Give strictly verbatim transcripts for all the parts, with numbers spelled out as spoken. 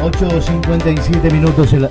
ocho cincuenta y siete minutos en la...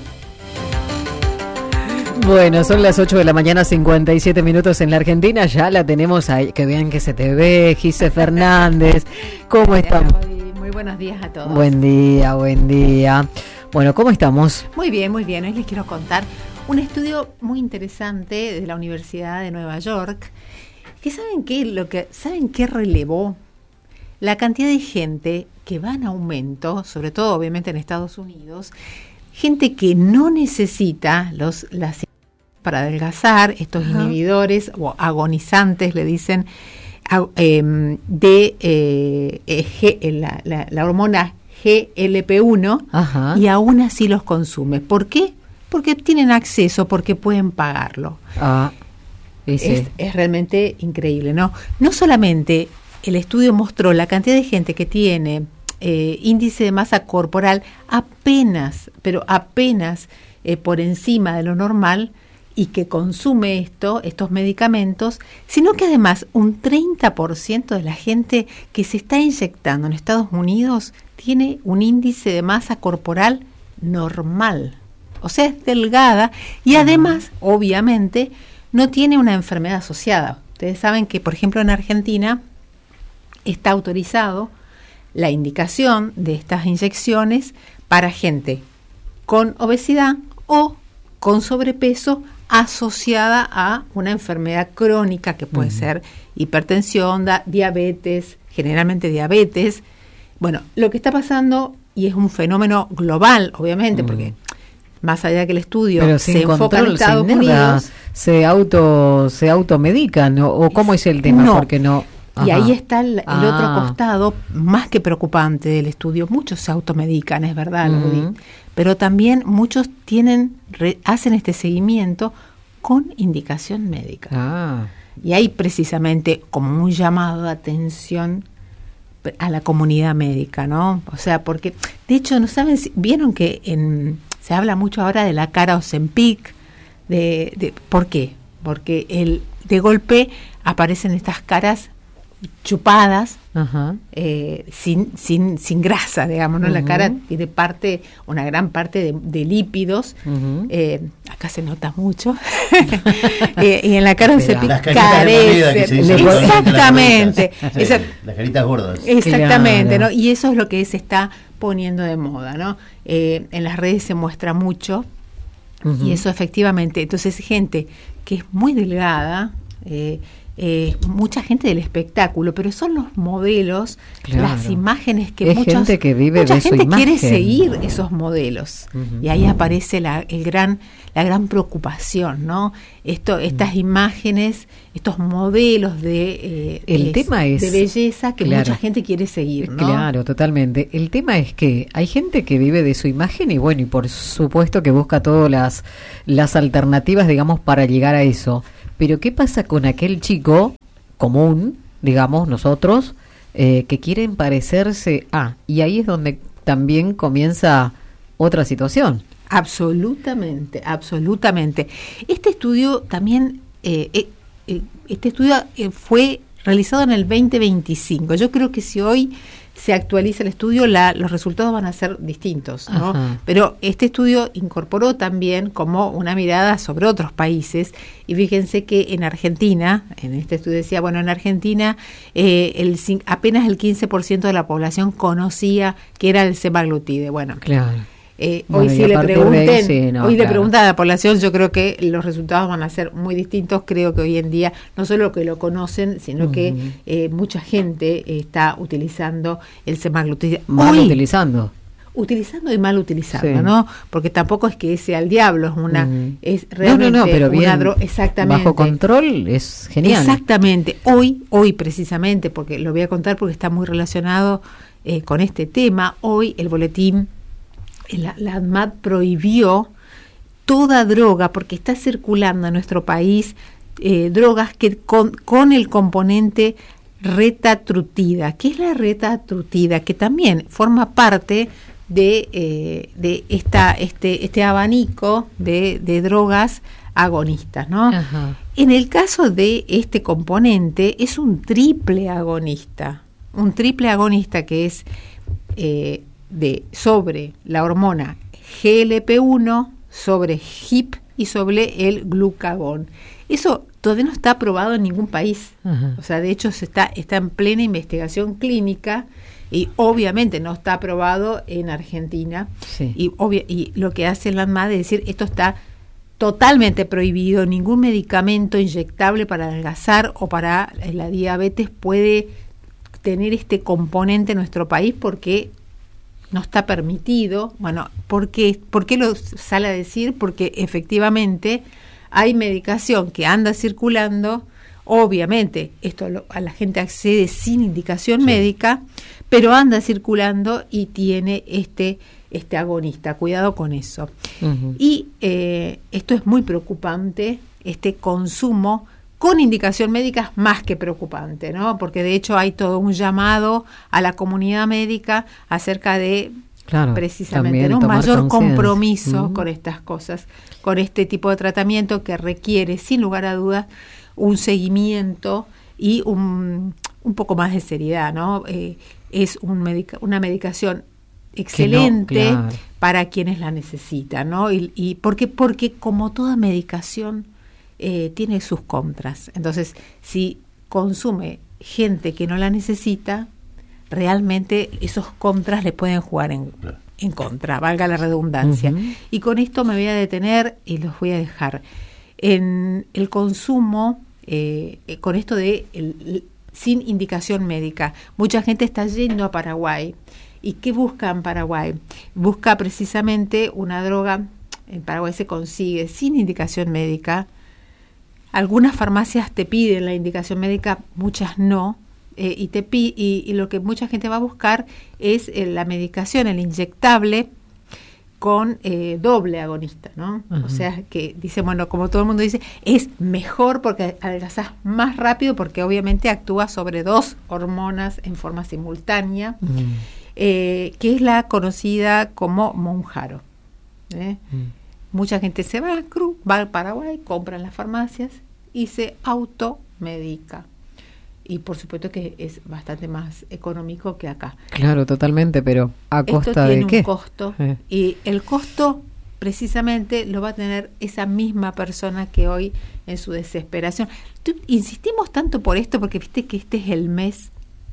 Bueno, son las ocho de la mañana, cincuenta y siete minutos en la Argentina. Ya la tenemos ahí. Que vean que se te ve, Gise Fernández. ¿Cómo estamos? Muy buenos días a todos. Buen día, buen día. Bueno, ¿cómo estamos? Muy bien, muy bien. Hoy les quiero contar un estudio muy interesante de la Universidad de Nueva York. Que saben qué, lo que saben qué relevó la cantidad de gente que va en aumento, sobre todo obviamente en Estados Unidos, gente que no necesita los las para adelgazar, estos Ajá. inhibidores o agonizantes, le dicen, eh, de eh, G, la, la, la hormona G L P uno, Ajá. y aún así los consume. ¿Por qué? Porque tienen acceso, porque pueden pagarlo. Ah, sí. es, es realmente increíble, ¿no? No solamente el estudio mostró la cantidad de gente que tiene eh, índice de masa corporal apenas, pero apenas eh, por encima de lo normal, y que consume esto, estos medicamentos, sino que además un treinta por ciento de la gente que se está inyectando en Estados Unidos tiene un índice de masa corporal normal, o sea, es delgada, y además, uh-huh. obviamente, no tiene una enfermedad asociada. Ustedes saben que, por ejemplo, en Argentina está autorizado la indicación de estas inyecciones para gente con obesidad o con sobrepeso asociada a una enfermedad crónica que puede uh-huh. ser hipertensión, da, diabetes, generalmente diabetes. Bueno, lo que está pasando, y es un fenómeno global, obviamente, uh-huh. porque más allá de que el estudio Pero se sin enfoca control, en Estados sin nada, Unidos, se auto se automedican, ¿o, o cómo es el tema? No. Porque no. Y Ajá. ahí está el, el ah. otro costado más que preocupante del estudio. Muchos se automedican, es verdad, uh-huh. pero también muchos tienen re, hacen este seguimiento con indicación médica. Ah. Y hay precisamente como un llamado de atención a la comunidad médica, ¿no? O sea, porque de hecho, no saben, si, vieron que en, se habla mucho ahora de la cara Ozempic, de, de ¿por qué? Porque el de golpe aparecen estas caras chupadas, uh-huh. eh, sin sin sin grasa, digamos, ¿no? Uh-huh. La cara tiene parte, una gran parte de, de lípidos, uh-huh. eh, acá se nota mucho, eh, y en la cara se carece, exactamente, sí, Esa, las caritas gordas, exactamente, claro. ¿no? Y eso es lo que se está poniendo de moda, ¿no? Eh, en las redes se muestra mucho, uh-huh. y eso efectivamente, entonces gente que es muy delgada, eh, Eh, mucha gente del espectáculo, pero son los modelos, claro. las imágenes que es muchos, gente que vive mucha de gente su imagen. quiere seguir esos modelos, uh-huh. y ahí aparece la el gran la gran preocupación, ¿no? Esto, estas uh-huh. imágenes, estos modelos de eh, el de, tema es de belleza que claro. mucha gente quiere seguir, ¿no? Claro, totalmente. El tema es que hay gente que vive de su imagen y bueno, y por supuesto que busca todas las las alternativas, digamos, para llegar a eso. Pero ¿qué pasa con aquel chico común, digamos, nosotros, eh, que quieren parecerse a? Y ahí es donde también comienza otra situación. Absolutamente, absolutamente. Este estudio también, eh, eh, este estudio eh, fue realizado en el veinte veinticinco. Yo creo que si hoy se actualiza el estudio, la, los resultados van a ser distintos, ¿no? Ajá. Pero este estudio incorporó también como una mirada sobre otros países, y fíjense que en Argentina, en este estudio decía, bueno, en Argentina eh, el, apenas el quince por ciento de la población conocía que era el semaglutide. Bueno, claro. Eh, bueno, hoy si le pregunten, ahí, sí, no, hoy claro. le preguntan a la población, yo creo que los resultados van a ser muy distintos. Creo que hoy en día no solo que lo conocen, sino uh-huh. que eh, mucha gente está utilizando el semaglutide. Mal hoy, utilizando. Utilizando y mal utilizando, sí. ¿no? Porque tampoco es que sea el diablo, es una, uh-huh. es realmente no, no, no, pero una bien, droga, exactamente. Bajo control es genial. Exactamente. Hoy, hoy precisamente, porque lo voy a contar porque está muy relacionado eh, con este tema, hoy el boletín La, la ANMAT prohibió toda droga, porque está circulando en nuestro país eh, drogas que con, con el componente retatrutida. ¿Qué es la retatrutida? Que también forma parte de, eh, de esta, este, este abanico de, de drogas agonistas, ¿no? Ajá. En el caso de este componente es un triple agonista, un triple agonista que es eh, de sobre la hormona G L P uno, sobre H I P y sobre el glucagón. Eso todavía no está aprobado en ningún país. Ajá. O sea, de hecho se está, está en plena investigación clínica y obviamente no está aprobado en Argentina. Sí. Y, obvia, y lo que hace el ANMAT es decir, esto está totalmente prohibido, ningún medicamento inyectable para adelgazar o para la diabetes puede tener este componente en nuestro país porque no está permitido. Bueno, ¿por qué, ¿por qué lo sale a decir? Porque efectivamente hay medicación que anda circulando, obviamente esto lo, a la gente accede sin indicación sí. médica, pero anda circulando y tiene este este agonista, cuidado con eso. Uh-huh. Y eh, esto es muy preocupante, este consumo con indicación médica es más que preocupante, ¿no? Porque de hecho hay todo un llamado a la comunidad médica acerca de claro, precisamente ¿no? un mayor compromiso uh-huh. con estas cosas, con este tipo de tratamiento que requiere, sin lugar a dudas, un seguimiento y un, un poco más de seriedad, ¿no? Eh, es un medica, una medicación excelente no, claro. para quienes la necesitan, ¿no? Y, y porque porque como toda medicación eh, tiene sus contras. Entonces, si consume gente que no la necesita, realmente esos contras le pueden jugar en, claro. en contra, valga la redundancia. Uh-huh. Y con esto me voy a detener y los voy a dejar en el consumo eh, con esto de el, el, sin indicación médica. Mucha gente está yendo a Paraguay. ¿Y qué busca en Paraguay? Busca precisamente una droga, en Paraguay se consigue sin indicación médica. Algunas farmacias te piden la indicación médica, muchas no, eh, y, te pi- y, y lo que mucha gente va a buscar es eh, la medicación, el inyectable, con eh, doble agonista, ¿no? Uh-huh. O sea, que dice, bueno, como todo el mundo dice, es mejor porque adelgazás más rápido porque obviamente actúa sobre dos hormonas en forma simultánea. Uh-huh. Eh, que es la conocida como Mounjaro. ¿eh? Mm. Mucha gente se va, va al Paraguay, compra en las farmacias y se automedica. Y por supuesto que es bastante más económico que acá. Claro, totalmente, pero ¿a costa Esto tiene de qué? un costo eh. y el costo precisamente lo va a tener esa misma persona que hoy en su desesperación. Tú, insistimos tanto por esto porque viste que este es el mes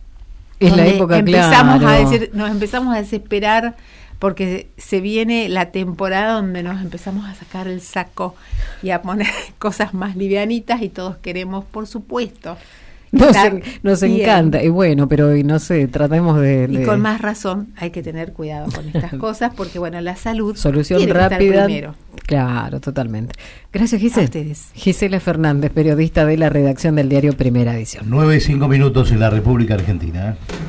es la época, empezamos claro. a decir, nos empezamos a desesperar porque se viene la temporada donde nos empezamos a sacar el saco y a poner cosas más livianitas y todos queremos, por supuesto, Nos, en, nos encanta, y bueno, pero y no sé, tratemos de, de... Y con más razón hay que tener cuidado con estas cosas, porque bueno, la salud solución tiene rápida, que estar primero. Claro, totalmente. Gracias, Gisela. A ustedes. Gisela Fernández, periodista de la redacción del diario Primera Edición. Nueve y cinco minutos en la República Argentina. ¿eh?